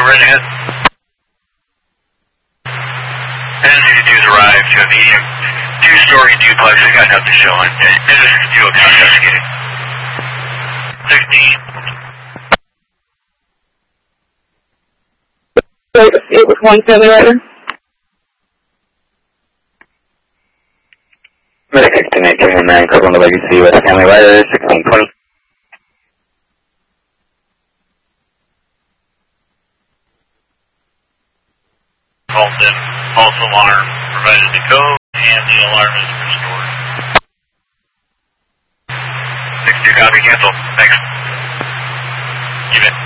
ready to hit. 1052's arrived to a medium two-story duplex. We got nothing showing. It is still investigating. 16. It was 1 family rider. Medic 16 8 code 1 to Legacy with family rider 1620. Called in. False alarm. Provided the code and the alarm is restored. 62 copy, cancel. Thanks. You bet.